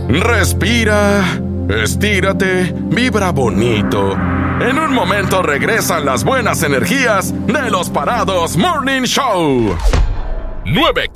Respira, estírate, vibra bonito. En un momento regresan las buenas energías de los Parados Morning Show. 9